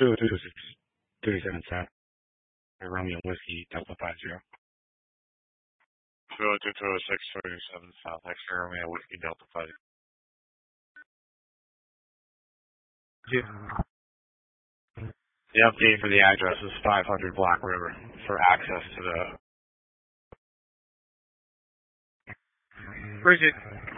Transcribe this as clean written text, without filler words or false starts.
226-37 Romeo Whiskey Delta 50. 202-206-37 South X-ray Romeo Whiskey Delta 50. The update for the address is 500 Black River for access to the... Bridget.